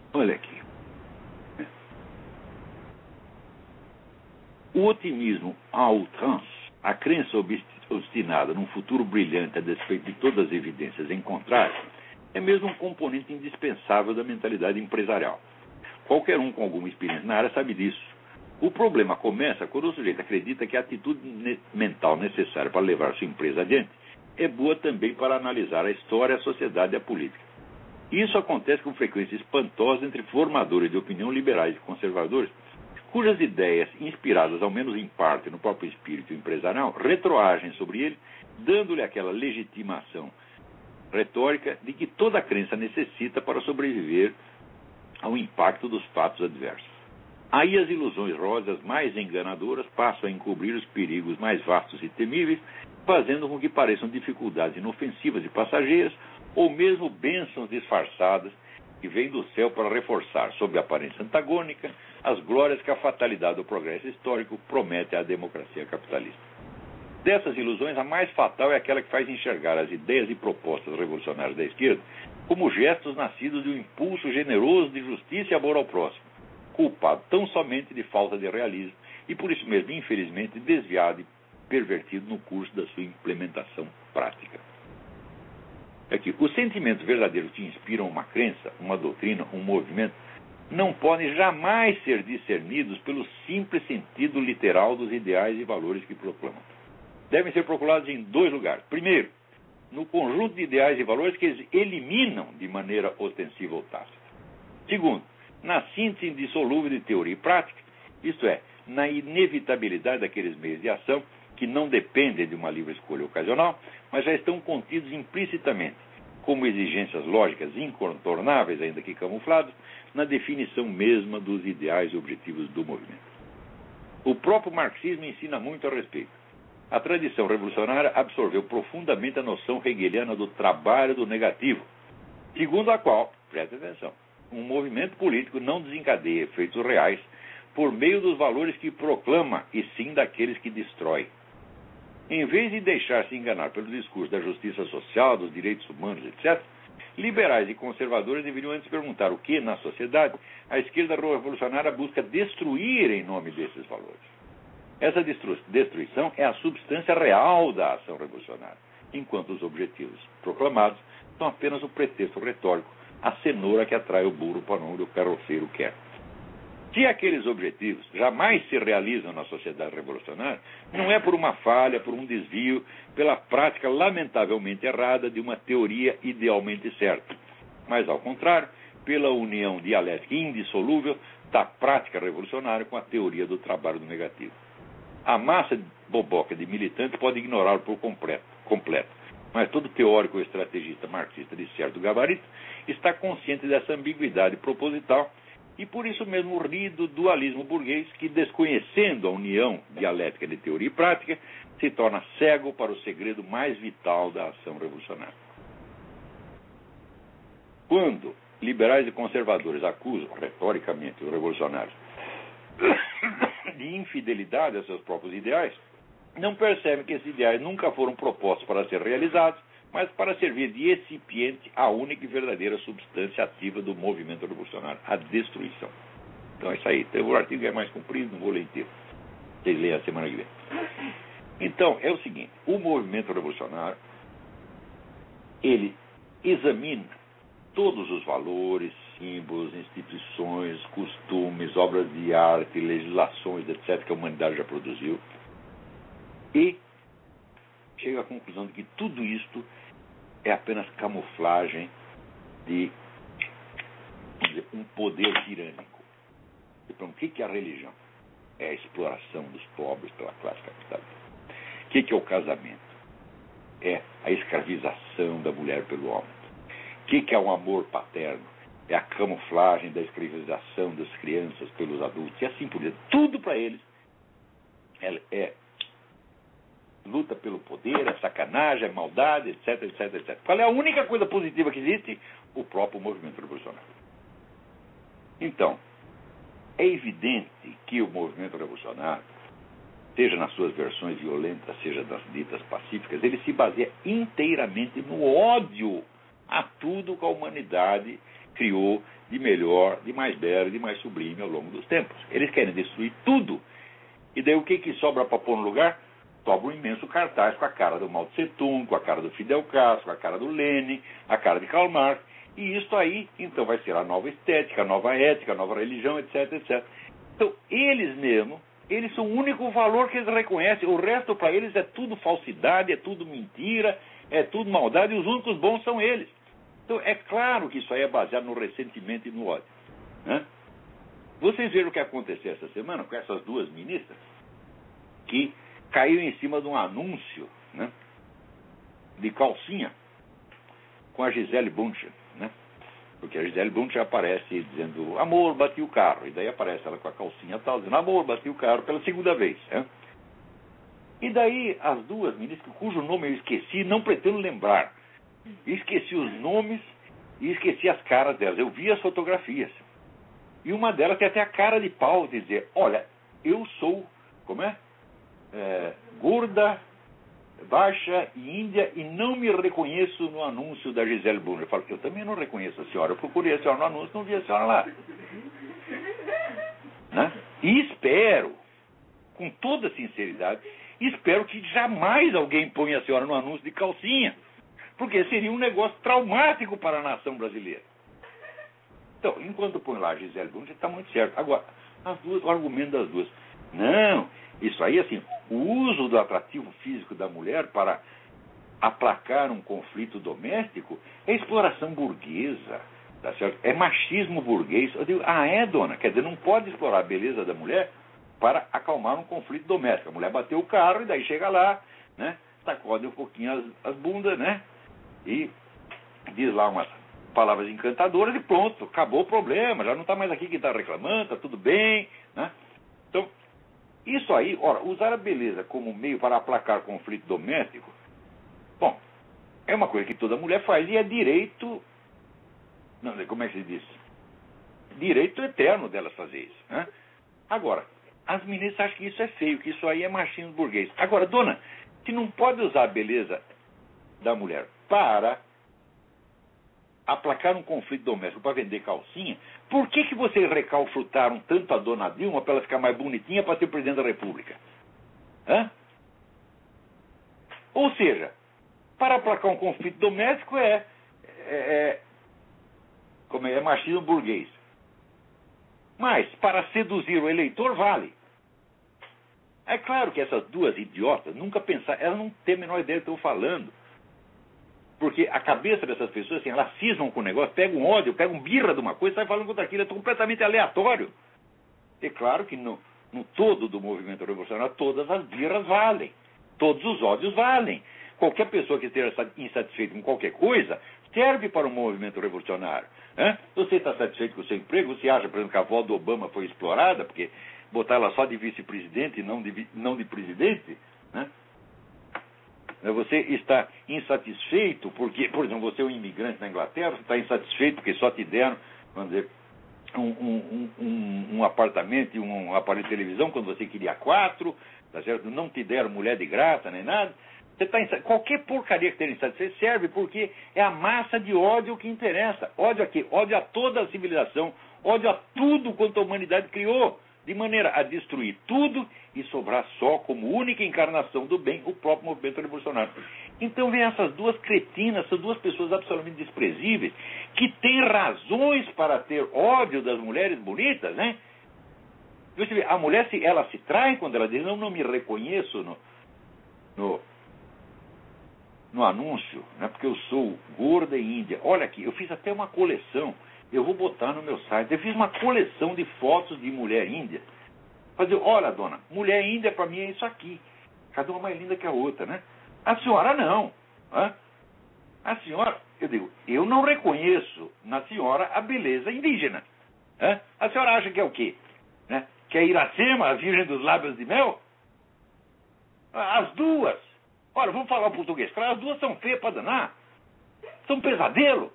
Olha aqui. O otimismo à outrance, a crença obstinada num futuro brilhante a despeito de todas as evidências em contrário, é mesmo um componente indispensável da mentalidade empresarial. Qualquer um com alguma experiência na área sabe disso. O problema começa quando o sujeito acredita que a atitude mental necessária para levar sua empresa adiante é boa também para analisar a história, a sociedade e a política. Isso acontece com frequência espantosa entre formadores de opinião liberais e conservadores, cujas ideias, inspiradas ao menos em parte no próprio espírito empresarial, retroagem sobre ele, dando-lhe aquela legitimação retórica de que toda crença necessita para sobreviver ao impacto dos fatos adversos. Aí as ilusões rosas mais enganadoras passam a encobrir os perigos mais vastos e temíveis, fazendo com que pareçam dificuldades inofensivas e passageiras, ou mesmo bênçãos disfarçadas que vêm do céu para reforçar, sob a aparência antagônica, as glórias que a fatalidade do progresso histórico promete à democracia capitalista. Dessas ilusões, a mais fatal é aquela que faz enxergar as ideias e propostas revolucionárias da esquerda como gestos nascidos de um impulso generoso de justiça e amor ao próximo, culpado tão somente de falta de realismo e, por isso mesmo, infelizmente, desviado e pervertido no curso da sua implementação prática. Aqui, os sentimentos verdadeiros que inspiram uma crença, uma doutrina, um movimento, não podem jamais ser discernidos pelo simples sentido literal dos ideais e valores que proclamam. Devem ser procurados em dois lugares. Primeiro, no conjunto de ideais e valores que eles eliminam de maneira ostensiva ou tácita. Segundo, na síntese indissolúvel de teoria e prática, isto é, na inevitabilidade daqueles meios de ação que não dependem de uma livre escolha ocasional, mas já estão contidos implicitamente, como exigências lógicas incontornáveis, ainda que camufladas, na definição mesma dos ideais e objetivos do movimento. O próprio marxismo ensina muito a respeito. A tradição revolucionária absorveu profundamente a noção hegeliana do trabalho do negativo, segundo a qual, preste atenção, um movimento político não desencadeia efeitos reais por meio dos valores que proclama, e sim daqueles que destrói. Em vez de deixar-se enganar pelo discurso da justiça social, dos direitos humanos, etc., liberais e conservadores deveriam antes perguntar o que, na sociedade, a esquerda revolucionária busca destruir em nome desses valores. Essa destruição é a substância real da ação revolucionária, enquanto os objetivos proclamados são apenas o pretexto retórico, a cenoura que atrai o burro para onde o carroceiro quer. Se aqueles objetivos jamais se realizam na sociedade revolucionária, não é por uma falha, por um desvio, pela prática lamentavelmente errada de uma teoria idealmente certa, mas, ao contrário, pela união dialética indissolúvel da prática revolucionária com a teoria do trabalho do negativo. A massa boboca de militantes pode ignorá-lo por completo, mas todo teórico ou estrategista marxista de certo gabarito está consciente dessa ambiguidade proposital e por isso mesmo ri do dualismo burguês que, desconhecendo a união dialética de teoria e prática, se torna cego para o segredo mais vital da ação revolucionária. Quando liberais e conservadores acusam, retoricamente, os revolucionários de infidelidade a seus próprios ideais, não percebem que esses ideais nunca foram propostos para ser realizados, mas para servir de recipiente à única e verdadeira substância ativa do movimento revolucionário, a destruição. Então é isso aí. O artigo é mais comprido, não vou ler inteiro. Vocês leem a semana que vem. Então, é o seguinte, o movimento revolucionário, ele examina todos os valores, símbolos, instituições, costumes, obras de arte, legislações, etc., que a humanidade já produziu, e chega à conclusão de que tudo isto é apenas camuflagem de um poder tirânico. Então, o que é a religião? É a exploração dos pobres pela classe capitalista. O que é o casamento? É a escravização da mulher pelo homem. O que é o amor paterno? É a camuflagem da escravização das crianças pelos adultos. E assim por diante. Tudo para eles é luta pelo poder, é sacanagem, é maldade, etc, etc, etc. Qual é a única coisa positiva que existe? O próprio movimento revolucionário. Então, é evidente que o movimento revolucionário, seja nas suas versões violentas, seja nas ditas pacíficas, ele se baseia inteiramente no ódio a tudo que a humanidade criou de melhor, de mais belo, de mais sublime ao longo dos tempos. Eles querem destruir tudo. E daí o que sobra para pôr no lugar? Sobra um imenso cartaz com a cara do Mao Tse Tung, com a cara do Fidel Castro, com a cara do Lenin, a cara de Karl Marx. E isso aí, então, vai ser a nova estética, a nova ética, a nova religião, etc, etc. Então, eles mesmos, eles são o único valor que eles reconhecem. O resto, para eles, é tudo falsidade, é tudo mentira, é tudo maldade, e os únicos bons são eles. Então, é claro que isso aí é baseado no ressentimento e no ódio, né? Vocês viram o que aconteceu essa semana com essas duas ministras que caíram em cima de um anúncio, né, de calcinha com a Gisele Bündchen, né? Porque a Gisele Bündchen aparece dizendo, amor, bati o carro. E daí aparece ela com a calcinha tal, dizendo, amor, bati o carro pela segunda vez, né? E daí as duas ministras, cujo nome eu esqueci, não pretendo lembrar. Esqueci os nomes e esqueci as caras delas. Eu vi as fotografias. E uma delas tem até a cara de pau de dizer, olha, eu sou, gorda, baixa e índia e não me reconheço no anúncio da Gisele Bündchen. Eu falo, eu também não reconheço a senhora. Eu procurei a senhora no anúncio, não vi a senhora lá. Né? E espero, com toda sinceridade, espero que jamais alguém ponha a senhora no anúncio de calcinha. Porque seria um negócio traumático para a nação brasileira. Então, enquanto põe lá a Gisele Bündchen, está muito certo. Agora, o argumento das duas. Não, isso aí, assim, o uso do atrativo físico da mulher para aplacar um conflito doméstico é exploração burguesa, tá certo? É machismo burguês. Eu digo, é, dona? Quer dizer, não pode explorar a beleza da mulher para acalmar um conflito doméstico. A mulher bateu o carro e daí chega lá, né? Sacode um pouquinho as bundas, né? E diz lá umas palavras encantadoras e pronto, acabou o problema, já não está mais aqui quem está reclamando, está tudo bem, né? Então, isso aí, ora, usar a beleza como meio para aplacar conflito doméstico, bom, é uma coisa que toda mulher faz e é direito, não, como é que se diz? Direito eterno delas fazer isso, né? Agora, as meninas acham que isso é feio, que isso aí é machismo burguês. Agora, dona, se não pode usar a beleza da mulher para aplacar um conflito doméstico para vender calcinha, por que vocês recalchutaram tanto a dona Dilma para ela ficar mais bonitinha para ser presidente da República? Hã? Ou seja, para aplacar um conflito doméstico é machismo burguês. Mas, para seduzir o eleitor, vale. É claro que essas duas idiotas nunca pensaram, elas não têm a menor ideia do que estão falando. Porque a cabeça dessas pessoas, assim, elas cismam com o negócio, pegam ódio, pegam birra de uma coisa e saem falando contra aquilo. É completamente aleatório. É claro que no todo do movimento revolucionário, todas as birras valem. Todos os ódios valem. Qualquer pessoa que esteja insatisfeita com qualquer coisa serve para o movimento revolucionário. Né? Você está satisfeito com o seu emprego? Você acha, por exemplo, que a avó do Obama foi explorada, porque botar ela só de vice-presidente e não de presidente? Né? Você está insatisfeito porque, por exemplo, você é um imigrante na Inglaterra, você está insatisfeito porque só te deram, vamos dizer, um apartamento e um aparelho de televisão quando você queria 4, tá certo? Não te deram mulher de graça nem nada. Você está qualquer porcaria que esteja insatisfeito serve porque é a massa de ódio que interessa. Ódio a quê? Ódio a toda a civilização, ódio a tudo quanto a humanidade criou, de maneira a destruir tudo e sobrar só como única encarnação do bem o próprio movimento revolucionário. Então vem essas duas cretinas, essas duas pessoas absolutamente desprezíveis, que têm razões para ter ódio das mulheres bonitas, né? Você vê, a mulher, ela se trai quando ela diz, não me reconheço no anúncio, né? Porque eu sou gorda e índia. Olha aqui, eu fiz até uma coleção, eu vou botar no meu site, eu fiz uma coleção de fotos de mulher índia. Fazer, olha, dona, mulher índia para mim é isso aqui. Cada uma mais linda que a outra, né? A senhora não. Né? A senhora, eu digo, eu não reconheço na senhora a beleza indígena. Né? A senhora acha que é o quê? Né? Que é Iracema, a virgem dos lábios de mel? As duas. Olha, vamos falar o português. As duas são feias para danar. São um pesadelo.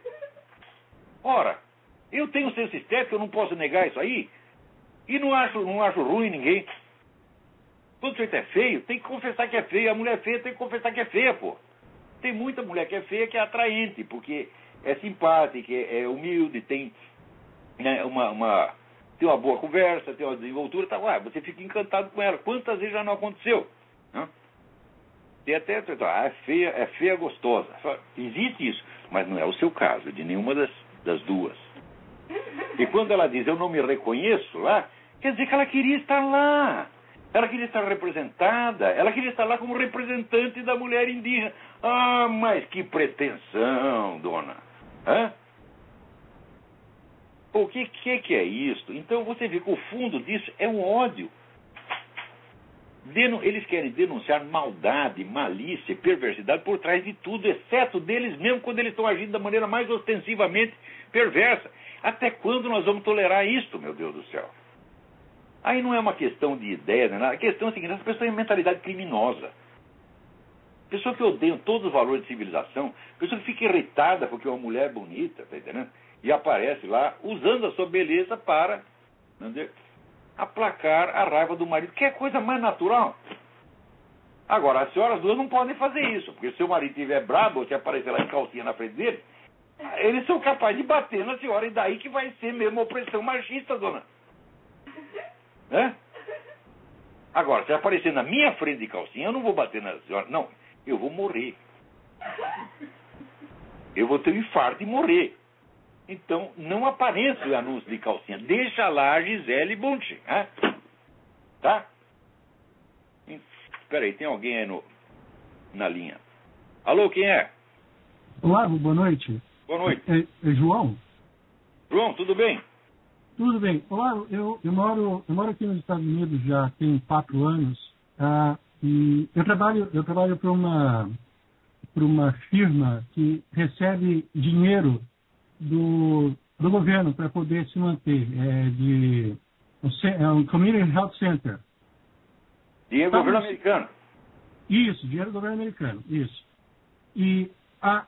Ora, eu tenho senso estético, eu não posso negar isso aí. E não acho ruim ninguém. Todo jeito é feio, tem que confessar que é feio. A mulher feia tem que confessar que é feia, pô. Tem muita mulher que é feia que é atraente, porque é simpática, é humilde, tem, né, tem uma boa conversa, tem uma desenvoltura, tá, você fica encantado com ela. Quantas vezes já não aconteceu? Né? Tem até, é feia gostosa. Existe isso, mas não é o seu caso, de nenhuma das duas. E quando ela diz, eu não me reconheço lá, quer dizer que ela queria estar lá. Ela queria estar representada, ela queria estar lá como representante da mulher indígena. Ah, mas que pretensão, dona. Hã? O que é isso? Então você vê que o fundo disso é um ódio. Eles querem denunciar maldade, malícia, perversidade por trás de tudo, exceto deles mesmo, quando eles estão agindo da maneira mais ostensivamente perversa. Até quando nós vamos tolerar isto, meu Deus do céu? Aí não é uma questão de ideia, né? A questão é a seguinte: essa pessoa tem mentalidade criminosa. Pessoa que odeia todos os valores de civilização, pessoa que fica irritada porque uma mulher é bonita, tá entendendo? E aparece lá usando a sua beleza para, entendeu, aplacar a raiva do marido, que é a coisa mais natural. Agora, as senhoras duas não podem fazer isso, porque se seu marido estiver brabo, ou se aparecer lá em calcinha na frente dele, eles são capazes de bater na senhora, e daí que vai ser mesmo opressão machista, dona. Né? Agora, se aparecer na minha frente de calcinha, eu não vou bater na senhora. Não, eu vou morrer. Eu vou ter um infarto e morrer. Então, não apareça o anúncio de calcinha. Deixa lá a Gisele Bündchen. Né? Tá? Espera aí, tem alguém aí na linha. Alô, quem é? Olá, boa noite. Boa noite. É João? João, tudo bem? Tudo bem. Olá, eu moro aqui nos Estados Unidos já tem 4 anos. E eu trabalho para uma firma que recebe dinheiro do governo para poder se manter. É um Community Health Center. Dinheiro do governo americano. Isso, dinheiro do governo americano, isso. E